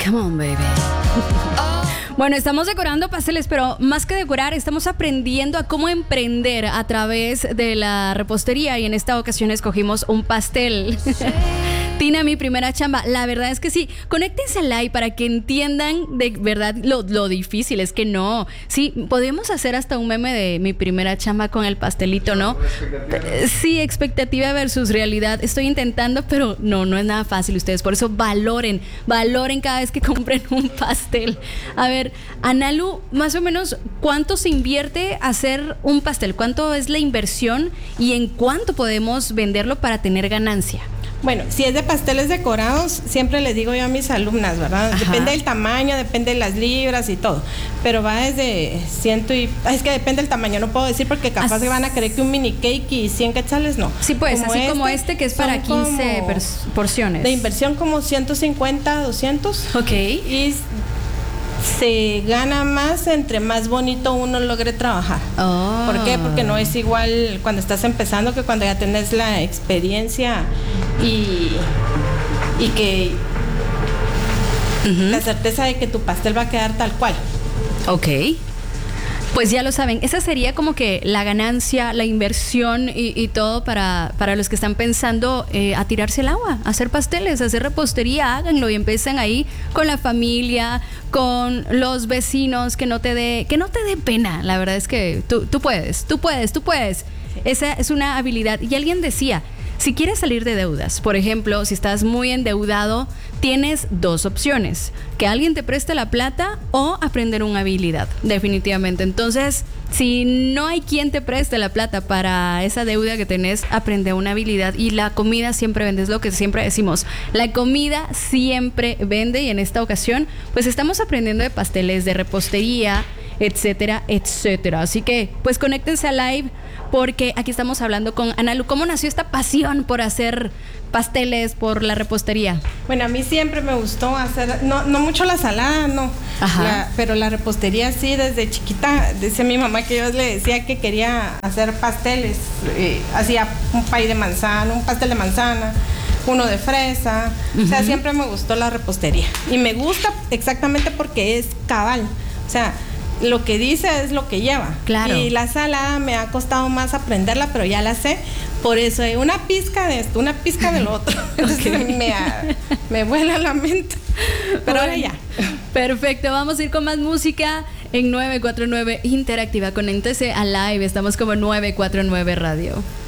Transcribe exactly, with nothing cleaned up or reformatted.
Come on, baby. Bueno, estamos decorando pasteles, pero más que decorar, estamos aprendiendo a cómo emprender a través de la repostería y en esta ocasión escogimos un pastel. Tina, mi primera chamba. La verdad es que sí, conéctense al live para que entiendan de verdad lo, lo difícil. Es que no, sí, podemos hacer hasta un meme de mi primera chamba con el pastelito, ¿no? Sí, expectativa versus realidad. Estoy intentando, pero no, no es nada fácil ustedes. Por eso valoren, valoren cada vez que compren un pastel. A ver, Analu, más o menos, ¿cuánto se invierte hacer un pastel? ¿Cuánto es la inversión y en cuánto podemos venderlo para tener ganancia? Bueno, si es de pasteles decorados, siempre les digo yo a mis alumnas, ¿verdad? Ajá. Depende del tamaño, depende de las libras y todo. Pero va desde ciento y... Es que depende del tamaño, no puedo decir porque capaz As... que van a creer que un mini cake y cien quetzales, no. Sí, pues, como así este, como este que es para quince porciones. De inversión como ciento cincuenta, doscientos. Ok. Y se gana más entre más bonito uno logre trabajar. Oh. ¿Por qué? Porque no es igual cuando estás empezando que cuando ya tenés la experiencia y, y que uh-huh. la certeza de que tu pastel va a quedar tal cual. Ok. Pues ya lo saben, esa sería como que la ganancia, la inversión y, y todo para, para los que están pensando eh, a tirarse el agua, a hacer pasteles, a hacer repostería, háganlo y empiecen ahí con la familia, con los vecinos, que no te dé, que no te dé pena. La verdad es que tú, tú puedes, tú puedes, tú puedes. Sí. Esa es una habilidad. Y alguien decía, si quieres salir de deudas, por ejemplo, si estás muy endeudado, tienes dos opciones: que alguien te preste la plata o aprender una habilidad, definitivamente. Entonces, si no hay quien te preste la plata para esa deuda que tenés, aprende una habilidad. Y la comida siempre vende, es lo que siempre decimos. La comida siempre vende y en esta ocasión, pues estamos aprendiendo de pasteles, de repostería, etcétera, etcétera. Así que, pues conéctense al live porque aquí estamos hablando con Analu. ¿Cómo nació esta pasión por hacer pasteles, por la repostería? Bueno, a mí siempre me gustó hacer, no, no mucho la salada, no, la, pero la repostería sí, desde chiquita. Decía mi mamá que yo le decía que quería hacer pasteles, eh, hacía un pay de manzana, un pastel de manzana, uno de fresa, uh-huh. o sea, siempre me gustó la repostería y me gusta exactamente porque es cabal, o sea, lo que dice es lo que lleva. Claro. Y la salada me ha costado más aprenderla, pero ya la sé. Por eso hay una pizca de esto, una pizca del otro. Entonces okay. me, me vuela la mente. Pero bueno, ahora ya. Perfecto, vamos a ir con más música en nueve cuatro nueve Interactiva. Conéctese a live, estamos como nueve cuatro nueve Radio.